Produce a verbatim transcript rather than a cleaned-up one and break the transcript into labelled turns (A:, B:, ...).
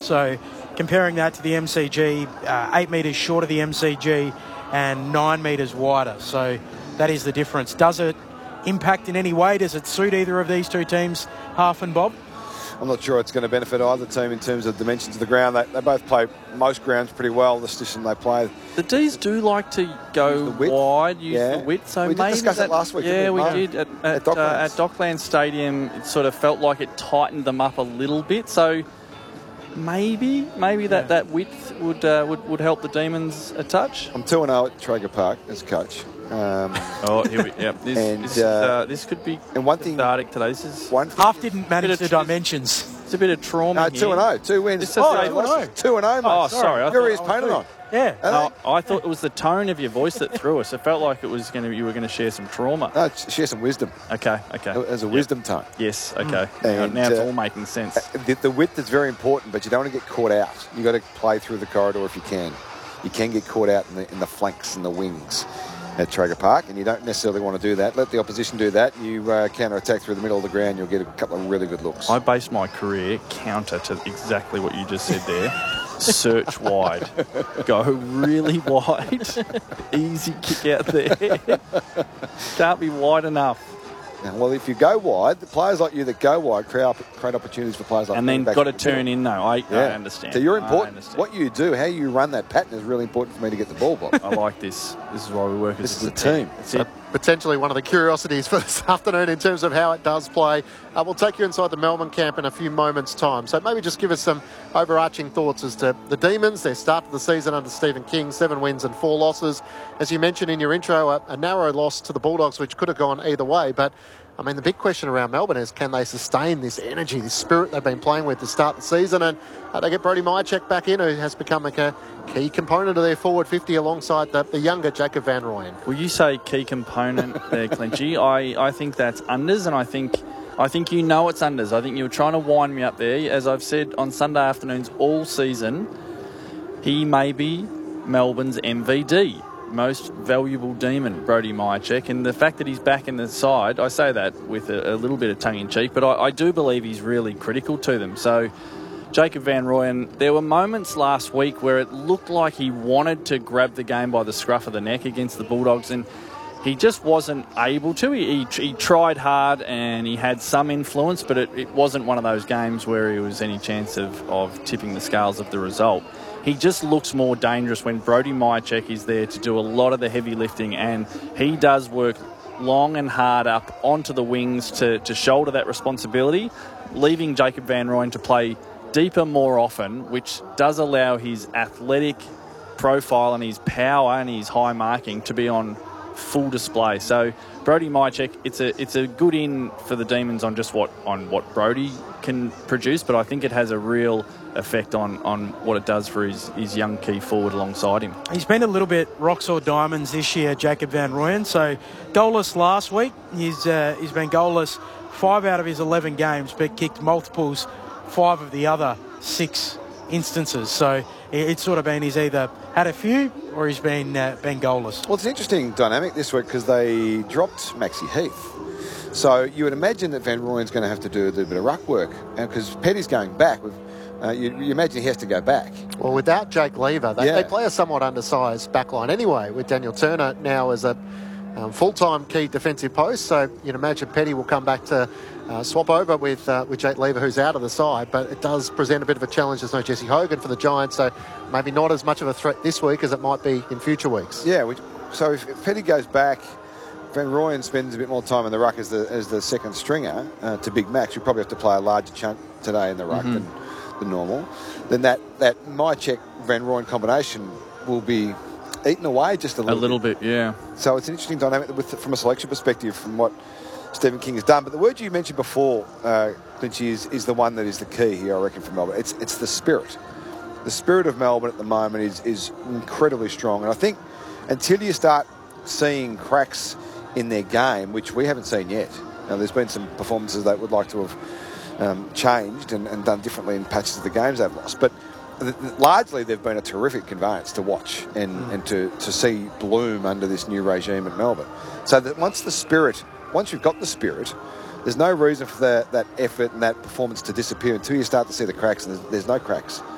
A: So comparing that to the M C G, uh, eight metres short of the M C G and nine metres wider. So that is the difference. Does it impact in any way? Does it suit either of these two teams, Half and Bob?
B: I'm not sure it's going to benefit either team in terms of dimensions of the ground. They, they both play most grounds pretty well, the system they play.
C: The D's do like to go use wide, use
B: yeah.
C: the width. So
B: we did
C: maybe
B: discuss
C: that,
B: it last week,
C: Yeah,
B: didn't we,
C: we
B: Mark?
C: did. At, at,
B: at, Docklands.
C: Uh, at Docklands Stadium, it sort of felt like it tightened them up a little bit. So maybe maybe that,
A: yeah.
C: that width would, uh, would would help the Demons a touch.
B: I'm two and oh at Traeger Park as coach. Um,
C: oh, here we yeah. This,
B: and,
C: this,
B: uh,
C: uh, this could be
B: and one thing,
C: cathartic today. This is
B: one thing,
A: Half didn't manage the
C: tr-
A: dimensions.
C: It's a bit of trauma
B: no,
C: here.
B: two and oh, two wins.
C: This says
B: Oh,
C: they-
B: two and oh, two and oh, mate.
C: Oh, sorry. I
B: Your
C: thought-
B: ears painted on.
A: Yeah.
C: No, I thought it was the tone of your voice that threw us. It felt like it was going to. You were going to share some trauma.
B: No, share some wisdom.
C: Okay, okay.
B: As a
C: Yep.
B: wisdom tone.
C: Yes, okay.
B: And,
C: now it's
B: uh,
C: all making sense.
B: The, the width is very important, but you don't want to get caught out. You've got to play through the corridor if you can. You can get caught out in the, in the flanks and the wings at Traeger Park, and you don't necessarily want to do that. Let the opposition do that. You uh, counter-attack through the middle of the ground, you'll get a couple of really good looks.
C: I base my career counter to exactly what you just said there. Search wide. Go really wide. Easy kick out there. Can't be wide enough.
B: Now, well, if you go wide, the players like you that go wide create, create opportunities for players like
C: And then
B: back
C: got to
B: in the middle.
C: turn in, though. I,
B: Yeah.
C: I understand.
B: So you're
C: I
B: important.
C: understand.
B: What you do, how you run that pattern is really important for me to get the ball, Bob.
C: I like this. This is why we work
B: This
C: as
B: is a team.
C: That's it.
D: Potentially one of the curiosities for this afternoon in terms of how it does play. Uh, we'll take you inside the Melbourne camp in a few moments' time. So maybe just give us some overarching thoughts as to the Demons, their start of the season under Stephen King, seven wins and four losses. As you mentioned in your intro, a, a narrow loss to the Bulldogs, which could have gone either way. But, I mean, the big question around Melbourne is can they sustain this energy, this spirit they've been playing with to start the season? And uh, they get Brody Myercheck back in, who has become like a key component of their forward fifty alongside the, the younger Jacob Van Rooyen.
C: Will you say key component there, Clinchy? I, I think that's unders, and I think I think you know it's unders. I think you were trying to wind me up there. As I've said on Sunday afternoons all season, he may be Melbourne's M V D, most valuable Demon, Brody Myercheck. And the fact that he's back in the side, I say that with a, a little bit of tongue-in-cheek, but I, I do believe he's really critical to them. So Jacob Van Rooyen, there were moments last week where it looked like he wanted to grab the game by the scruff of the neck against the Bulldogs, and he just wasn't able to. He, he, he tried hard and he had some influence, but it, it wasn't one of those games where he was any chance of, of tipping the scales of the result. He just looks more dangerous when Brody Myercheck is there to do a lot of the heavy lifting, and he does work long and hard up onto the wings to, to shoulder that responsibility, leaving Jacob Van Rooyen to play deeper more often, which does allow his athletic profile and his power and his high marking to be on full display. So Brody Myercheck, it's a it's a good in for the Demons on just what on what Brody can produce, but I think it has a real effect on on what it does for his, his young key forward alongside him.
A: He's been a little bit rocks or diamonds this year, Jacob Van Rooyen. So goalless last week. He's uh, he's been goalless five out of his eleven games, but kicked multiples five of the other six instances. So it's sort of been he's either had a few or he's been uh, been goalless.
B: Well, it's an interesting dynamic this week because they dropped Maxi Heath. So you would imagine that Van Rooyen's going to have to do a little bit of ruck work because Petty's going back. With, uh, you, you imagine he has to go back.
D: Well, without Jake Lever, they,
B: Yeah.
D: they play a somewhat undersized backline anyway, with Daniel Turner now as a um, full-time key defensive post. So you'd imagine Petty will come back to uh, swap over with uh, with Jake Lever, who's out of the side. But it does present a bit of a challenge. There's no Jesse Hogan for the Giants, so maybe not as much of a threat this week as it might be in future weeks.
B: Yeah, which, so if, if Petty goes back, Van Rooyen spends a bit more time in the ruck as the as the second stringer uh, to Big Max. You probably have to play a larger chunk today in the ruck mm-hmm. than the normal. Then that, that Myercheck Van Rooyen combination will be eaten away just a little
C: A little
B: bit.
C: bit, yeah.
B: So it's an interesting dynamic with, from a selection perspective from what Stephen King has done. But the word you mentioned before, uh, Clinchy, is, is the one that is the key here, I reckon, for Melbourne. It's it's the spirit. The spirit of Melbourne at the moment is, is incredibly strong. And I think until you start seeing cracks in their game, which we haven't seen yet. Now, there's been some performances they would like to have um, changed and, and done differently in patches of the games they've lost. But th- th- largely, they've been a terrific conveyance to watch and, mm. and to, to see bloom under this new regime at Melbourne. So that once the spirit, once you've got the spirit, there's no reason for that, that effort and that performance to disappear until you start to see the cracks, and there's, there's no cracks.